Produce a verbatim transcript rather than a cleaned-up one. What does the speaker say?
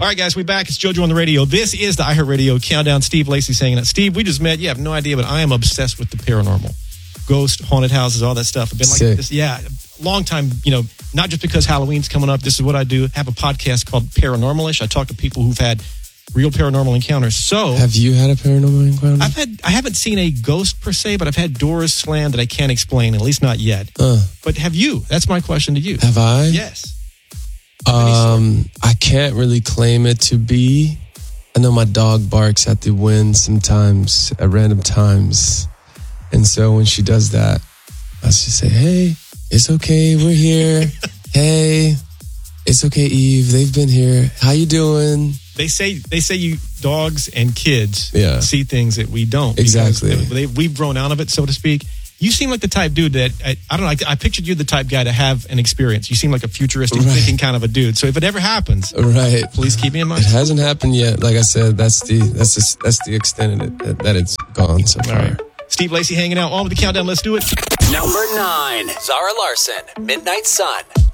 All right, guys, we back. It's JoJo on the radio. This is the iHeartRadio Countdown. Steve Lacy's hanging out. Steve, we just met. You have no idea, but I am obsessed with the paranormal. Ghost, haunted houses, all that stuff. I've been like Sick. this, yeah, long time, you know, not just because Halloween's coming up. This is what I do. I have a podcast called Paranormalish. I talk to people who've had real paranormal encounters. So, have you had a paranormal encounter? I've had, I haven't seen a ghost per se, but I've had doors slammed that I can't explain, at least not yet. Uh, but have you? That's my question to you. have I? Yes. Um, I can't really claim it to be. I know my dog barks at the wind sometimes at random times. And so when she does that, I just say, hey, it's okay. We're here. Hey, it's okay, Eve. They've been here. How you doing? They say they say you dogs and kids Yeah. see things that we don't. Exactly. They, we've grown out of it, so to speak. You seem like the type dude that, I, I don't know, I, I pictured you the type guy to have an experience. You seem like a futuristic Right. thinking kind of a dude. So if it ever happens, Right. please keep me in mind. It hasn't happened yet. Like I said, that's the that's the, that's the extent of it, that, that it's gone so far. All right. Steve Lacy hanging out on with the countdown. Let's do it. Number nine, Zara Larson, Midnight Sun.